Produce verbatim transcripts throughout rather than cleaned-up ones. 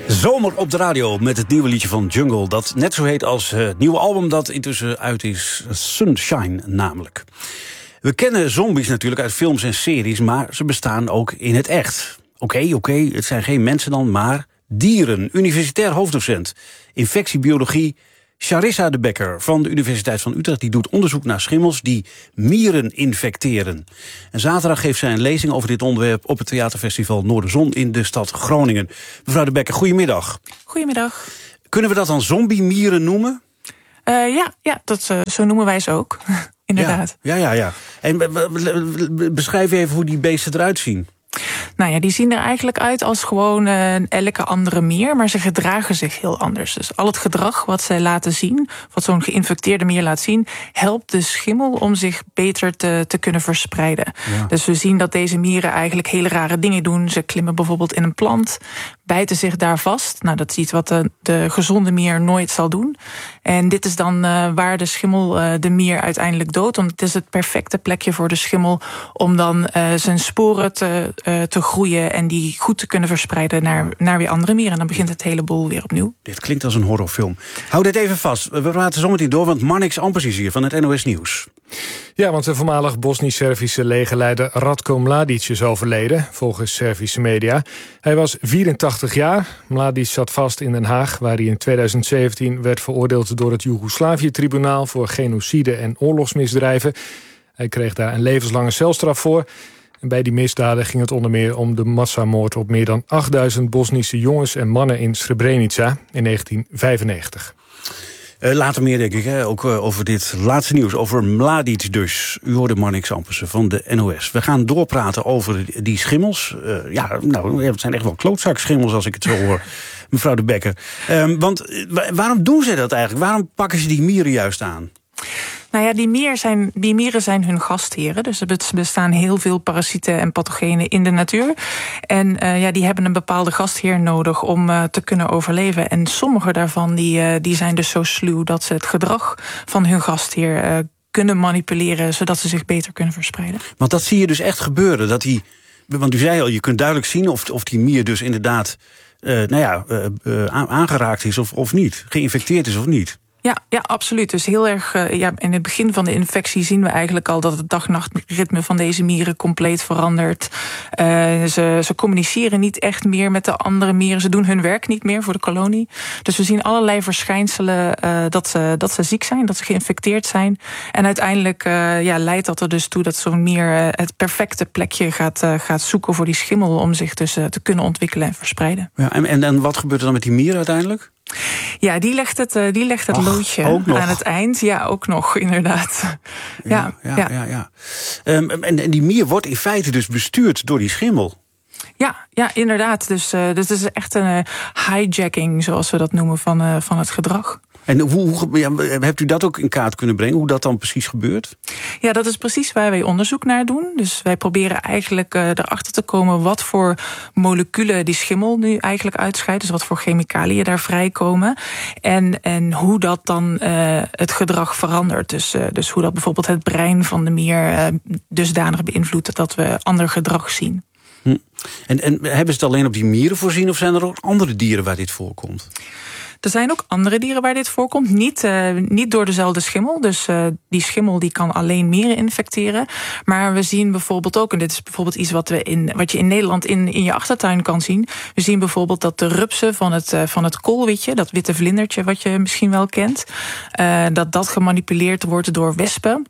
Zomer op de radio met het nieuwe liedje van Jungle, dat net zo heet als het nieuwe album dat intussen uit is, Sunshine namelijk. We kennen zombies natuurlijk uit films en series, maar ze bestaan ook in het echt. Oké, okay, oké, okay, het zijn geen mensen dan, maar dieren. Universitair hoofddocent infectiebiologie Charissa de Bekker van de Universiteit van Utrecht, die doet onderzoek naar schimmels die mieren infecteren. En zaterdag geeft zij een lezing over dit onderwerp op het theaterfestival Noorderzon in de stad Groningen. Mevrouw de Bekker, goedemiddag. Goedemiddag. Kunnen we dat dan zombie-mieren noemen? Uh, ja, ja dat, uh, zo noemen wij ze ook. Inderdaad. Ja, ja, ja. ja. En beschrijf even hoe die beesten eruit zien. Nou ja, die zien er eigenlijk uit als gewoon uh, elke andere mier, maar ze gedragen zich heel anders. Dus al het gedrag wat zij laten zien, wat zo'n geïnfecteerde mier laat zien, helpt de schimmel om zich beter te, te kunnen verspreiden. Ja. Dus we zien dat deze mieren eigenlijk hele rare dingen doen. Ze klimmen bijvoorbeeld in een plant, bijten zich daar vast. Nou, dat is iets wat de, de gezonde mier nooit zal doen. En dit is dan uh, waar de schimmel uh, de mier uiteindelijk doodt. Want het is het perfecte plekje voor de schimmel om dan uh, zijn sporen te, uh, te groeien en die goed te kunnen verspreiden naar, naar weer andere mieren. En dan begint het hele boel weer opnieuw. Dit klinkt als een horrorfilm. Hou dit even vast. We praten zo meteen door, want Marnix Amper is hier van het N O S Nieuws. Ja, want de voormalig Bosnisch-Servische legerleider Ratko Mladic is overleden, volgens Servische media. Hij was vierentachtig jaar. Mladic zat vast in Den Haag, waar hij in tweeduizend zeventien werd veroordeeld door het Joegoslavië-tribunaal voor genocide en oorlogsmisdrijven. Hij kreeg daar een levenslange celstraf voor. En bij die misdaden ging het onder meer om de massamoord op meer dan achtduizend Bosnische jongens en mannen in Srebrenica in negentien vijfennegentig. Uh, later meer, denk ik, hè? ook uh, over dit laatste nieuws, over Mladic dus. U hoorde Marnix Ampersen van de N O S. We gaan doorpraten over die schimmels. Uh, ja, nou, het zijn echt wel klootzak-schimmels als ik het zo hoor, mevrouw de Bekker. Um, want uh, waarom doen ze dat eigenlijk? Waarom pakken ze die mieren juist aan? Nou ja, die, mier zijn, die mieren zijn hun gastheren. Dus er bestaan heel veel parasieten en pathogenen in de natuur. En uh, ja, die hebben een bepaalde gastheer nodig om uh, te kunnen overleven. En sommige daarvan die, uh, die zijn dus zo sluw dat ze het gedrag van hun gastheer uh, kunnen manipuleren, zodat ze zich beter kunnen verspreiden. Want dat zie je dus echt gebeuren. Dat die, want u zei al, je kunt duidelijk zien of, of die mier dus inderdaad uh, nou ja, uh, uh, aangeraakt is of, of niet. Geïnfecteerd is of niet. Ja, ja, absoluut. Dus heel erg, uh, ja, in het begin van de infectie zien we eigenlijk al dat het dag-nachtritme van deze mieren compleet verandert. Uh, ze, ze communiceren niet echt meer met de andere mieren. Ze doen hun werk niet meer voor de kolonie. Dus we zien allerlei verschijnselen uh, dat, ze, dat ze ziek zijn, dat ze geïnfecteerd zijn. En uiteindelijk uh, ja, leidt dat er dus toe dat zo'n mier uh, het perfecte plekje gaat, uh, gaat zoeken voor die schimmel om zich dus uh, te kunnen ontwikkelen en verspreiden. Ja, en, en, en wat gebeurt er dan met die mier uiteindelijk? Ja, die legt het, die legt het Ach, loodje aan het eind. Ja, ook nog, inderdaad. Ja, ja, ja. ja, ja. Um, en, en die mier wordt in feite dus bestuurd door die schimmel. Ja, ja, inderdaad. Dus, uh, dus het is echt een uh, hijacking, zoals we dat noemen, van, uh, van het gedrag. En hoe, hoe ja, hebt u dat ook in kaart kunnen brengen, hoe dat dan precies gebeurt? Ja, dat is precies waar wij onderzoek naar doen. Dus wij proberen eigenlijk uh, erachter te komen wat voor moleculen die schimmel nu eigenlijk uitscheidt. Dus wat voor chemicaliën daar vrijkomen. En, en hoe dat dan uh, het gedrag verandert. Dus, uh, dus hoe dat bijvoorbeeld het brein van de mier uh, dusdanig beïnvloedt dat we ander gedrag zien. Hm. En, en hebben ze het alleen op die mieren voorzien of zijn er ook andere dieren waar dit voorkomt? Er zijn ook andere dieren waar dit voorkomt. Niet, uh, niet door dezelfde schimmel. Dus uh, die schimmel die kan alleen mieren infecteren. Maar we zien bijvoorbeeld ook, en dit is bijvoorbeeld iets wat, we in, wat je in Nederland in, in je achtertuin kan zien. We zien bijvoorbeeld dat de rupsen van het, uh, van het koolwitje, dat witte vlindertje wat je misschien wel kent, uh, dat dat gemanipuleerd wordt door wespen.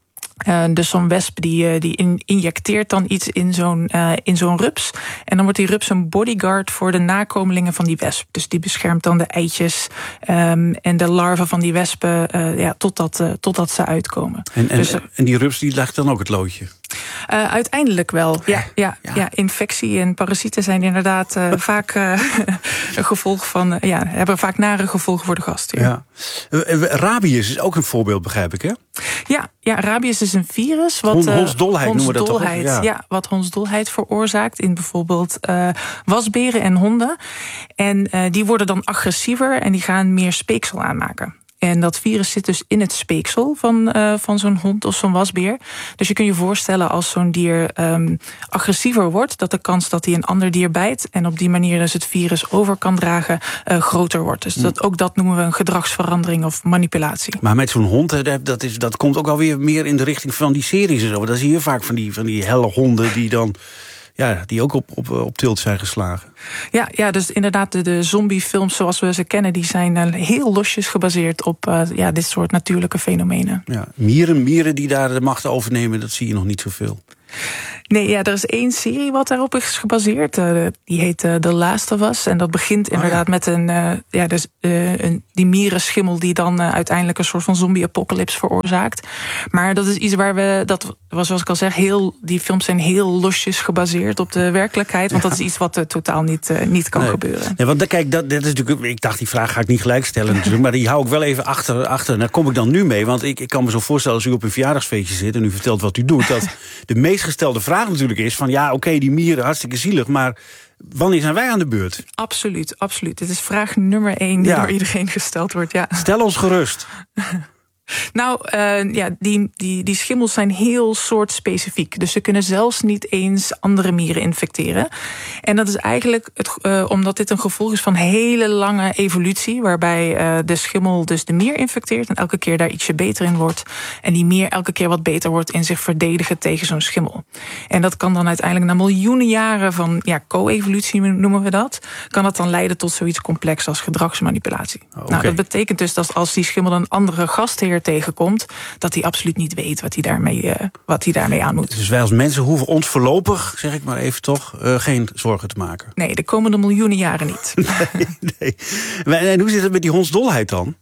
Uh, dus zo'n wesp die, die in, injecteert dan iets in zo'n, uh, in zo'n rups. En dan wordt die rups een bodyguard voor de nakomelingen van die wesp. Dus die beschermt dan de eitjes um, en de larven van die wespen uh, ja, totdat, uh, totdat ze uitkomen. En, en, dus, en die rups die legt dan ook het loodje? Uh, uiteindelijk wel, ja, ja, ja. ja. Infectie en parasieten zijn inderdaad uh, vaak uh, een gevolg van, uh, ja, hebben vaak nare gevolgen voor de gast. Ja. Ja. Uh, rabies is ook een voorbeeld, begrijp ik, hè? Ja, ja, rabies is een virus wat Hond, hondsdolheid uh, noemen we dat toch? Ja. ja, wat hondsdolheid veroorzaakt in bijvoorbeeld uh, wasberen en honden. En uh, die worden dan agressiever en die gaan meer speeksel aanmaken. En dat virus zit dus in het speeksel van, uh, van zo'n hond of zo'n wasbeer. Dus je kunt je voorstellen als zo'n dier um, agressiever wordt, dat de kans dat hij een ander dier bijt en op die manier dus het virus over kan dragen uh, groter wordt. Dus dat, ook dat noemen we een gedragsverandering of manipulatie. Maar met zo'n hond, dat, is, dat komt ook alweer meer in de richting van die series en zo. Dan zie je vaak van die, van die helle honden die dan, ja, die ook op, op, op tilt zijn geslagen. Ja, ja, dus inderdaad de, de zombiefilms zoals we ze kennen, die zijn uh, heel losjes gebaseerd op uh, ja, dit soort natuurlijke fenomenen. Ja, mieren, mieren die daar de macht overnemen, dat zie je nog niet zoveel. Nee, ja, er is één serie wat daarop is gebaseerd. Uh, die heet uh, The Last of Us. En dat begint inderdaad oh, ja. met een, uh, ja, dus, uh, een die mierenschimmel die dan uh, uiteindelijk een soort van zombie-apocalypse veroorzaakt. Maar dat is iets waar we, dat was zoals ik al zeg, heel, die films zijn heel losjes gebaseerd op de werkelijkheid. Want ja. dat is iets wat uh, totaal niet, uh, niet kan nee. gebeuren. Nee, want kijk, dat, dat is natuurlijk, ik dacht die vraag ga ik niet gelijk stellen natuurlijk, maar die hou ik wel even achter. achter. Daar kom ik dan nu mee, want ik, ik kan me zo voorstellen als u op een verjaardagsfeestje zit en u vertelt wat u doet, dat de meest gestelde vraag natuurlijk is van ja, oké, okay, die mieren, hartstikke zielig, maar wanneer zijn wij aan de beurt? Absoluut, absoluut. Dit is vraag nummer één die ja. door iedereen gesteld wordt. Ja. Stel ons gerust. Nou, uh, ja, die, die, die schimmels zijn heel soortspecifiek. Dus ze kunnen zelfs niet eens andere mieren infecteren. En dat is eigenlijk het, uh, omdat dit een gevolg is van hele lange evolutie, waarbij uh, de schimmel dus de mier infecteert en elke keer daar ietsje beter in wordt. En die mier elke keer wat beter wordt in zich verdedigen tegen zo'n schimmel. En dat kan dan uiteindelijk na miljoenen jaren van ja, co-evolutie noemen we dat, kan dat dan leiden tot zoiets complex als gedragsmanipulatie. Okay. Nou, dat betekent dus dat als die schimmel een andere gastheer tegenkomt, dat hij absoluut niet weet wat hij daarmee, uh, wat hij daarmee aan moet. Dus wij als mensen hoeven ons voorlopig, zeg ik maar even toch, uh, geen zorgen te maken. Nee, de komende miljoenen jaren niet. nee, nee. En hoe zit het met die hondsdolheid dan?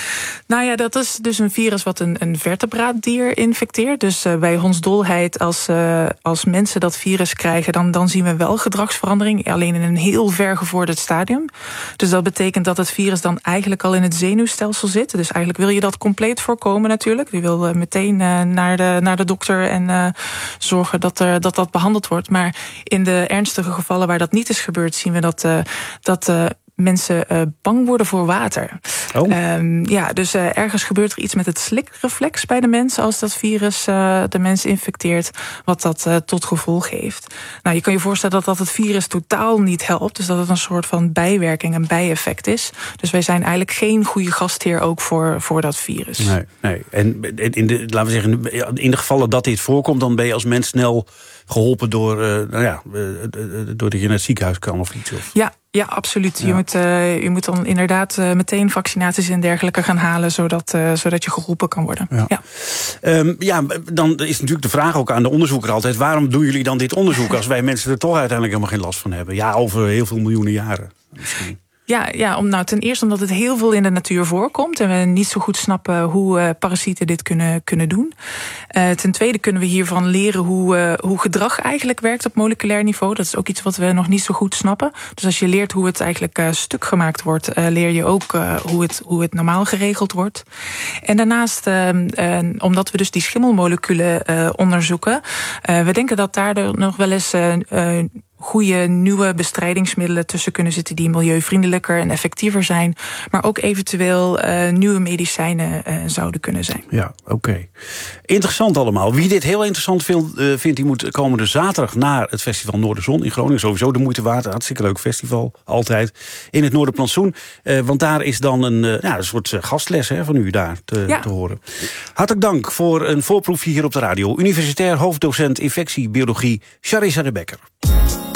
Nou ja, dat is dus een virus wat een, een vertebraatdier infecteert. Dus uh, bij hondsdolheid, als, uh, als mensen dat virus krijgen, dan, dan zien we wel gedragsverandering, alleen in een heel vergevorderd stadium. Dus dat betekent dat het virus dan eigenlijk al in het zenuwstelsel zit. Dus eigenlijk wil je dat compleet voorkomen natuurlijk. Je wil uh, meteen uh, naar, de, naar de dokter en uh, zorgen dat, er, dat dat behandeld wordt. Maar in de ernstige gevallen waar dat niet is gebeurd, zien we dat, uh, dat uh, mensen uh, bang worden voor water. Oh. Um, ja, dus uh, ergens gebeurt er iets met het slikreflex bij de mensen als dat virus uh, de mens infecteert, wat dat uh, tot gevolg heeft. Nou, je kan je voorstellen dat dat het virus totaal niet helpt, dus dat het een soort van bijwerking, een bijeffect is. Dus wij zijn eigenlijk geen goede gastheer ook voor, voor dat virus. Nee, nee. En in de, laten we zeggen, in de gevallen dat dit voorkomt, dan ben je als mens snel geholpen door, uh, nou ja, uh, doordat je naar het ziekenhuis kan of iets. Of... Ja, ja, absoluut. Ja. Je, moet, uh, je moet dan inderdaad uh, meteen vaccinaties en dergelijke gaan halen, zodat, uh, zodat je geroepen kan worden. Ja. Ja. Um, ja, dan is natuurlijk de vraag ook aan de onderzoeker altijd, waarom doen jullie dan dit onderzoek als wij mensen er toch uiteindelijk helemaal geen last van hebben? Ja, over heel veel miljoenen jaren misschien. Ja, ja om, nou, ten eerste omdat het heel veel in de natuur voorkomt en we niet zo goed snappen hoe uh, parasieten dit kunnen, kunnen doen. Uh, ten tweede kunnen we hiervan leren hoe, uh, hoe gedrag eigenlijk werkt op moleculair niveau. Dat is ook iets wat we nog niet zo goed snappen. Dus als je leert hoe het eigenlijk uh, stuk gemaakt wordt, uh, leer je ook uh, hoe, het, hoe het normaal geregeld wordt. En daarnaast, uh, uh, omdat we dus die schimmelmoleculen uh, onderzoeken, uh, we denken dat daar nog wel eens Uh, uh, goede nieuwe bestrijdingsmiddelen tussen kunnen zitten die milieuvriendelijker en effectiever zijn, maar ook eventueel uh, nieuwe medicijnen uh, zouden kunnen zijn. Ja, oké. Okay. Interessant allemaal. Wie dit heel interessant vindt, uh, vindt, die moet komende zaterdag naar het festival Noorderzon in Groningen. Sowieso de moeite waard. Hartstikke leuk festival, altijd. In het Noorderplantsoen. Uh, want daar is dan een, uh, ja, een soort uh, gastles hè, van u daar te, ja. te horen. Hartelijk dank voor een voorproefje hier op de radio. Universitair hoofddocent infectiebiologie, Charissa de Bekker.